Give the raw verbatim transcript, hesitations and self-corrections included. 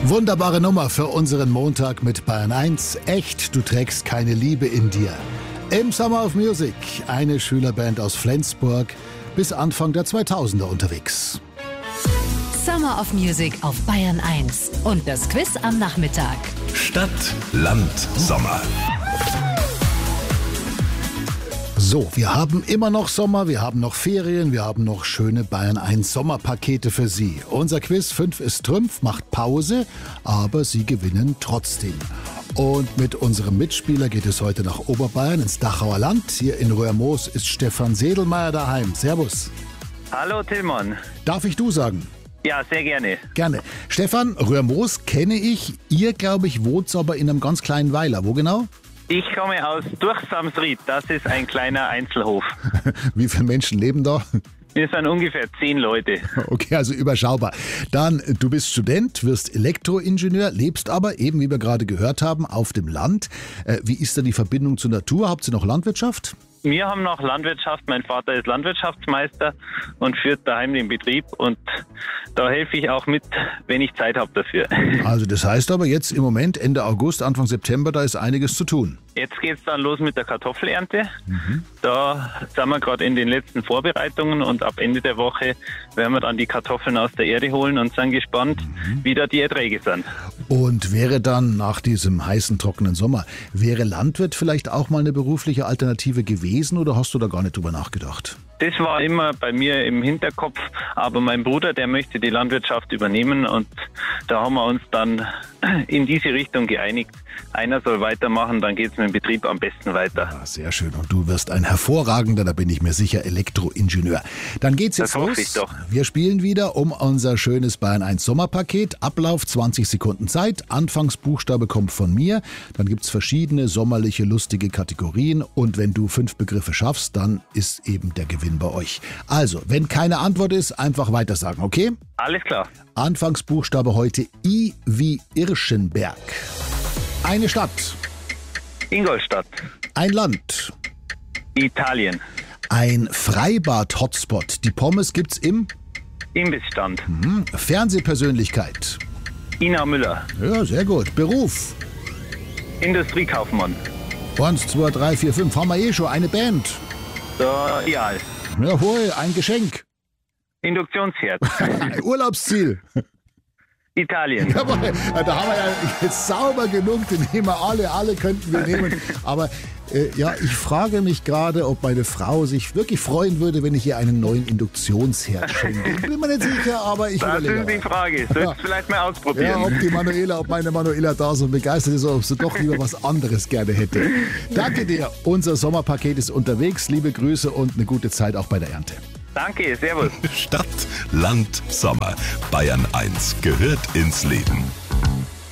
Wunderbare Nummer für unseren Montag mit Bayern eins. Echt, du trägst keine Liebe in dir. Im Summer of Music, eine Schülerband aus Flensburg, bis Anfang der zweitausender unterwegs. Summer of Music auf Bayern eins und das Quiz am Nachmittag. Stadt, Land, Sommer. So, wir haben immer noch Sommer, wir haben noch Ferien, wir haben noch schöne Bayern eins Sommerpakete für Sie. Unser Quiz fünf ist Trümpf, macht Pause, aber Sie gewinnen trotzdem. Und mit unserem Mitspieler geht es heute nach Oberbayern ins Dachauer Land. Hier in Röhrmoos ist Stefan Sedelmeier daheim. Servus. Hallo Tillmann. Darf ich du sagen? Ja, sehr gerne. Gerne. Stefan, Röhrmoos kenne ich. Ihr, glaube ich, wohnt aber in einem ganz kleinen Weiler. Wo genau? Ich komme aus Durchsamsried. Das ist ein kleiner Einzelhof. Wie viele Menschen leben da? Wir sind ungefähr zehn Leute. Okay, also überschaubar. Dann, du bist Student, wirst Elektroingenieur, lebst aber, eben wie wir gerade gehört haben, auf dem Land. Äh, wie ist da die Verbindung zur Natur? Habt ihr noch Landwirtschaft? Wir haben noch Landwirtschaft. Mein Vater ist Landwirtschaftsmeister und führt daheim den Betrieb. Und da helfe ich auch mit, wenn ich Zeit habe dafür. Also das heißt aber jetzt im Moment, Ende August, Anfang September, da ist einiges zu tun. Jetzt geht's dann los mit der Kartoffelernte. Mhm. Da sind wir gerade in den letzten Vorbereitungen und ab Ende der Woche werden wir dann die Kartoffeln aus der Erde holen und sind gespannt, mhm. wie da die Erträge sind. Und wäre dann nach diesem heißen, trockenen Sommer, wäre Landwirt vielleicht auch mal eine berufliche Alternative gewesen oder hast du da gar nicht drüber nachgedacht? Das war immer bei mir im Hinterkopf, aber mein Bruder, der möchte die Landwirtschaft übernehmen und da haben wir uns dann in diese Richtung geeinigt. Einer soll weitermachen, dann geht es mit dem Betrieb am besten weiter. Ja, sehr schön. Und du wirst ein hervorragender, da bin ich mir sicher, Elektroingenieur. Dann geht's jetzt das hoffe los. Ich doch. Wir spielen wieder um unser schönes Bayern eins Sommerpaket. Ablauf zwanzig Sekunden Zeit. Anfangsbuchstabe kommt von mir. Dann gibt's verschiedene sommerliche, lustige Kategorien. Und wenn du fünf Begriffe schaffst, dann ist eben der Gewinn bei euch. Also, wenn keine Antwort ist, einfach weiter sagen, okay? Alles klar. Anfangsbuchstabe heute I wie Irschenberg. Eine Stadt. Ingolstadt. Ein Land. Italien. Ein Freibad-Hotspot. Die Pommes gibt's im Imbissstand. Mhm. Fernsehpersönlichkeit. Ina Müller. Ja, sehr gut. Beruf. Industriekaufmann. Eins, zwei, drei, vier, fünf. Haben wir eh schon. Eine Band. Da, ja. Jawohl, ein Geschenk. Induktionsherd. Ein Urlaubsziel. Italien. Jawohl, da haben wir ja jetzt sauber genug, den nehmen wir alle, alle könnten wir nehmen. Aber äh, ja, ich frage mich gerade, ob meine Frau sich wirklich freuen würde, wenn ich ihr einen neuen Induktionsherd schenke. Ich bin mir nicht sicher, aber ich das überlege. Das ist die Frage. Sollst du ja. vielleicht mal ausprobieren. Ja, ob die Manuela, ob meine Manuela da so begeistert ist, oder ob sie doch lieber was anderes gerne hätte. Danke dir. Unser Sommerpaket ist unterwegs. Liebe Grüße und eine gute Zeit auch bei der Ernte. Danke, servus. Stadt, Land, Sommer. Bayern eins gehört ins Leben.